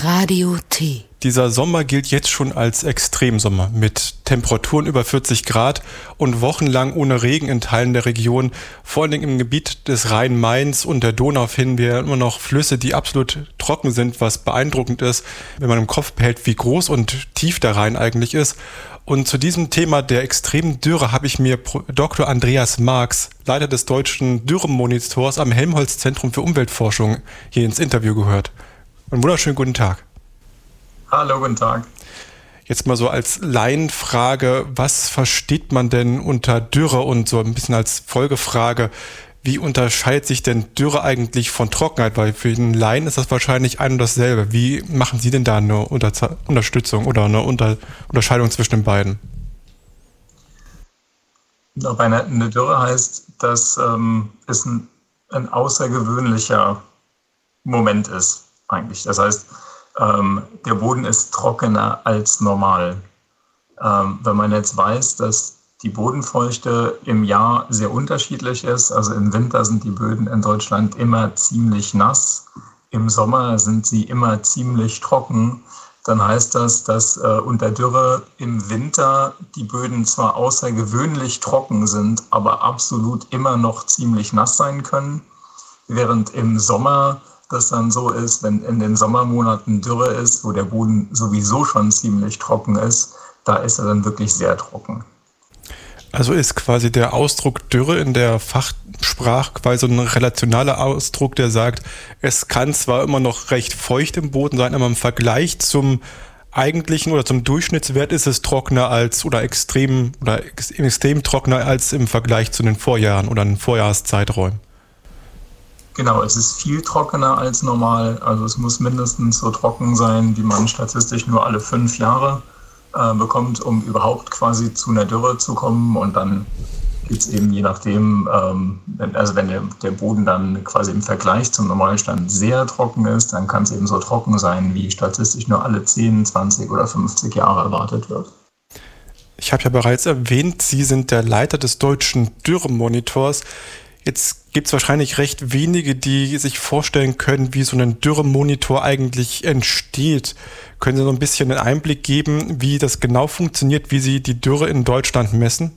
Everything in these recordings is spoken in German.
Radio T. Dieser Sommer gilt jetzt schon als Extremsommer mit Temperaturen über 40 Grad und wochenlang ohne Regen in Teilen der Region. Vor allen Dingen im Gebiet des Rhein-Mains und der Donau finden wir immer noch Flüsse, die absolut trocken sind, was beeindruckend ist, wenn man im Kopf behält, wie groß und tief der Rhein eigentlich ist. Und zu diesem Thema der extremen Dürre habe ich mir Dr. Andreas Marx, Leiter des deutschen Dürremonitors am Helmholtz-Zentrum für Umweltforschung, hier ins Interview gehört. Einen wunderschönen guten Tag. Hallo, guten Tag. Jetzt mal so als Laienfrage, was versteht man denn unter Dürre und so ein bisschen als Folgefrage, wie unterscheidet sich denn Dürre eigentlich von Trockenheit? Weil für den Laien ist das wahrscheinlich ein und dasselbe. Wie machen Sie denn da eine Unterstützung oder eine Unterscheidung zwischen den beiden? Eine Dürre heißt, dass es ein außergewöhnlicher Moment ist eigentlich. Das heißt, der Boden ist trockener als normal. Wenn man jetzt weiß, dass die Bodenfeuchte im Jahr sehr unterschiedlich ist, also im Winter sind die Böden in Deutschland immer ziemlich nass, im Sommer sind sie immer ziemlich trocken, dann heißt das, dass unter Dürre im Winter die Böden zwar außergewöhnlich trocken sind, aber absolut immer noch ziemlich nass sein können, während im Sommer das dann so ist, wenn in den Sommermonaten Dürre ist, wo der Boden sowieso schon ziemlich trocken ist, da ist er dann wirklich sehr trocken. Also ist quasi der Ausdruck Dürre in der Fachsprache quasi ein relationaler Ausdruck, der sagt, es kann zwar immer noch recht feucht im Boden sein, aber im Vergleich zum eigentlichen oder zum Durchschnittswert ist es trockener als oder extrem trockener als im Vergleich zu den Vorjahren oder den Vorjahreszeiträumen. Genau, es ist viel trockener als normal. Also es muss mindestens so trocken sein, wie man statistisch nur alle 5 Jahre bekommt, um überhaupt quasi zu einer Dürre zu kommen. Und dann gibt es eben je nachdem, wenn der Boden dann quasi im Vergleich zum Normalstand sehr trocken ist, dann kann es eben so trocken sein, wie statistisch nur alle 10, 20 oder 50 Jahre erwartet wird. Ich habe ja bereits erwähnt, Sie sind der Leiter des deutschen Dürremonitors. Jetzt gibt es wahrscheinlich recht wenige, die sich vorstellen können, wie so ein Dürremonitor eigentlich entsteht. Können Sie so ein bisschen einen Einblick geben, wie das genau funktioniert, wie Sie die Dürre in Deutschland messen?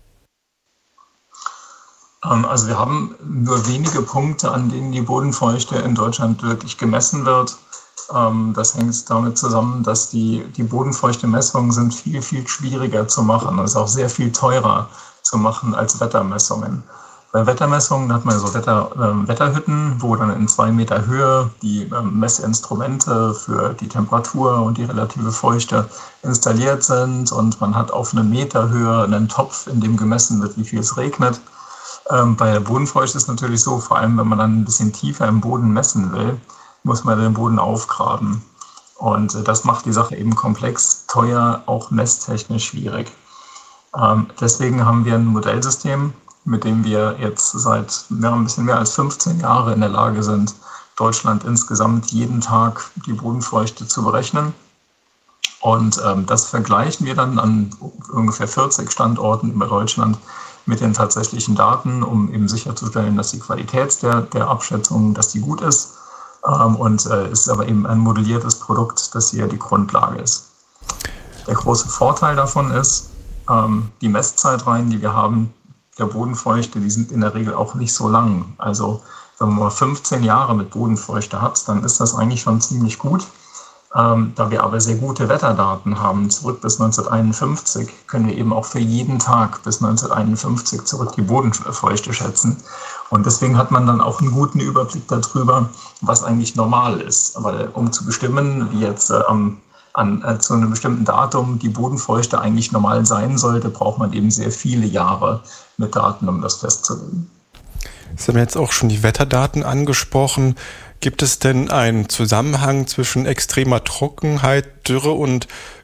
Also wir haben nur wenige Punkte, an denen die Bodenfeuchte in Deutschland wirklich gemessen wird. Das hängt damit zusammen, dass die Bodenfeuchte-Messungen sind viel, viel schwieriger zu machen. Das ist auch sehr viel teurer zu machen als Wettermessungen. Bei Wettermessungen hat man so Wetterhütten, wo dann in 2 Meter Höhe die Messinstrumente für die Temperatur und die relative Feuchte installiert sind. Und man hat auf 1 Meter Höhe einen Topf, in dem gemessen wird, wie viel es regnet. Bei der Bodenfeuchte ist es natürlich so, vor allem wenn man dann ein bisschen tiefer im Boden messen will, muss man den Boden aufgraben. Und das macht die Sache eben komplex, teuer, auch messtechnisch schwierig. Deswegen haben wir ein Modellsystem, mit dem wir jetzt seit ein bisschen mehr als 15 Jahre in der Lage sind, Deutschland insgesamt jeden Tag die Bodenfeuchte zu berechnen. Und das vergleichen wir dann an ungefähr 40 Standorten über Deutschland mit den tatsächlichen Daten, um eben sicherzustellen, dass die Qualität der Abschätzung, dass die gut ist. Und es ist aber eben ein modelliertes Produkt, das hier die Grundlage ist. Der große Vorteil davon ist, die Messzeitreihen, die wir haben, der Bodenfeuchte, die sind in der Regel auch nicht so lang. Also wenn man mal 15 Jahre mit Bodenfeuchte hat, dann ist das eigentlich schon ziemlich gut. Da wir aber sehr gute Wetterdaten haben, zurück bis 1951, können wir eben auch für jeden Tag bis 1951 zurück die Bodenfeuchte schätzen. Und deswegen hat man dann auch einen guten Überblick darüber, was eigentlich normal ist. Aber um zu bestimmen, wie jetzt zu einem bestimmten Datum die Bodenfeuchte eigentlich normal sein sollte, braucht man eben sehr viele Jahre mit Daten, um das festzulegen. Sie haben jetzt auch schon die Wetterdaten angesprochen. Gibt es denn einen Zusammenhang zwischen extremer Trockenheit, Dürre und